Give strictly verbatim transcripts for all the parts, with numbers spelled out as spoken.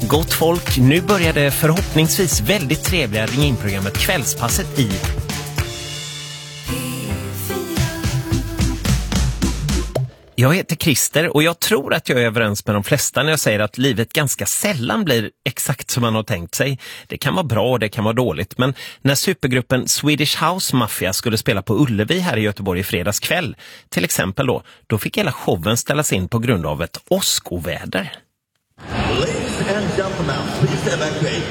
Gott folk, nu börjar det förhoppningsvis väldigt trevliga ring-in-programmet Kvällspasset i... Jag heter Christer och jag tror att jag är överens med de flesta när jag säger att livet ganska sällan blir exakt som man har tänkt sig. Det kan vara bra och det kan vara dåligt, men när supergruppen Swedish House Mafia skulle spela på Ullevi här i Göteborg i fredags kväll, till exempel då, då fick hela showen ställas in på grund av ett åskoväder. Ladies and gentlemen, please evacuate.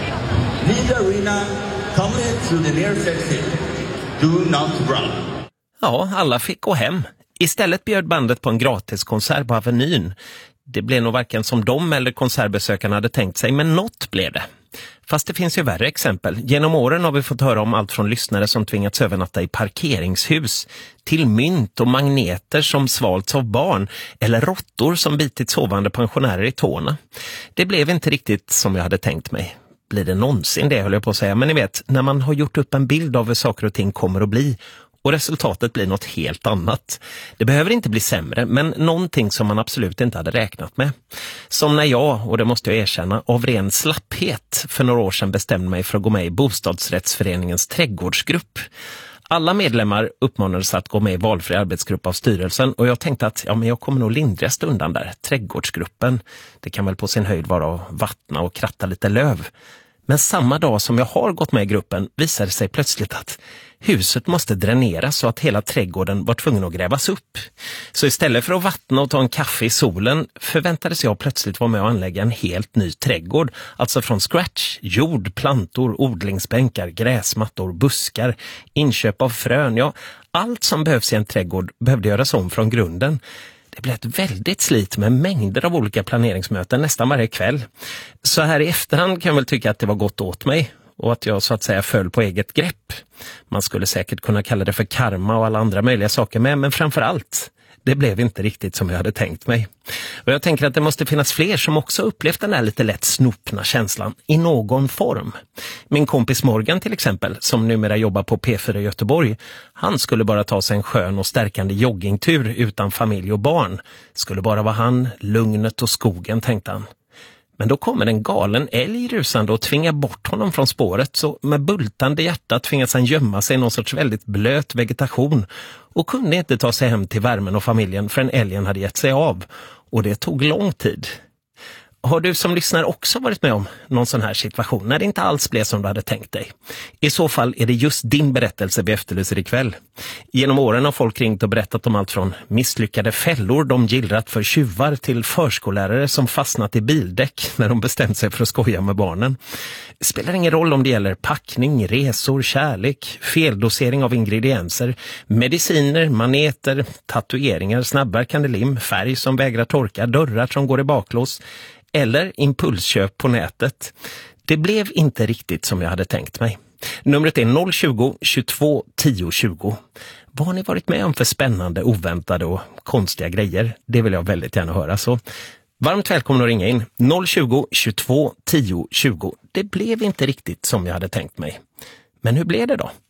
Leave the arena, come to the nearest exit. Do not run. Ja, alla fick gå hem. Istället bjöd bandet på en gratiskonsert på Avenyn. Det blev nog varken som de eller konsertbesökarna hade tänkt sig, men något blev det. Fast det finns ju värre exempel. Genom åren har vi fått höra om allt från lyssnare som tvingats övernatta i parkeringshus till mynt och magneter som svalts av barn eller råttor som bitit sovande pensionärer i tårna. Det blev inte riktigt som jag hade tänkt mig. Blir det någonsin det, höll jag på att säga. Men ni vet, när man har gjort upp en bild av hur saker och ting kommer att bli och resultatet blir något helt annat. Det behöver inte bli sämre, men någonting som man absolut inte hade räknat med. Som när jag, och det måste jag erkänna, av ren slapphet för några år sedan bestämde mig för att gå med i bostadsrättsföreningens trädgårdsgrupp. Alla medlemmar uppmanades att gå med i valfri arbetsgrupp av styrelsen och jag tänkte att ja, men jag kommer nog lindrigast undan där. Trädgårdsgruppen, det kan väl på sin höjd vara att vattna och kratta lite löv. Men samma dag som jag har gått med i gruppen visade sig plötsligt att huset måste dräneras så att hela trädgården var tvungen att grävas upp. Så istället för att vattna och ta en kaffe i solen förväntades jag plötsligt vara med och anlägga en helt ny trädgård. Alltså från scratch, jord, plantor, odlingsbänkar, gräsmattor, buskar, inköp av frön. Ja, allt som behövs i en trädgård behövde göras om från grunden. Det blev ett väldigt slit med mängder av olika planeringsmöten nästan varje kväll. Så här i efterhand kan jag väl tycka att det var gott åt mig och att jag så att säga föll på eget grepp. Man skulle säkert kunna kalla det för karma och alla andra möjliga saker med, men framförallt, det blev inte riktigt som jag hade tänkt mig. Och jag tänker att det måste finnas fler som också upplevt den här lite lätt snopna känslan i någon form. Min kompis Morgan till exempel, som numera jobbar på P fyra i Göteborg, han skulle bara ta sig en skön och stärkande joggingtur utan familj och barn. Skulle bara vara han, lugnet och skogen, tänkte han. Men då kommer en galen älg rusande och tvingar bort honom från spåret, så med bultande hjärta tvingas han gömma sig i någon sorts väldigt blöt vegetation och kunde inte ta sig hem till värmen och familjen förrän älgen hade gett sig av. Och det tog lång tid. Har du som lyssnar också varit med om någon sån här situation när det inte alls blev som du hade tänkt dig? I så fall är det just din berättelse vi efterlyser ikväll. Genom åren har folk ringt och berättat om allt från misslyckade fällor de gillrat för tjuvar till förskollärare som fastnat i bildäck när de bestämt sig för att skoja med barnen. Det spelar ingen roll om det gäller packning, resor, kärlek, feldosering av ingredienser, mediciner, maneter, tatueringar, snabbverkande lim, färg som vägrar torka, dörrar som går i baklås eller impulsköp på nätet. Det blev inte riktigt som jag hade tänkt mig. Numret är noll tjugo, tjugotvå, tio, tjugo. Vad har ni varit med om för spännande, oväntade och konstiga grejer? Det vill jag väldigt gärna höra. Så varmt välkommen att ringa in. noll tjugo, tjugotvå, tio, tjugo. Det blev inte riktigt som jag hade tänkt mig. Men hur blev det då?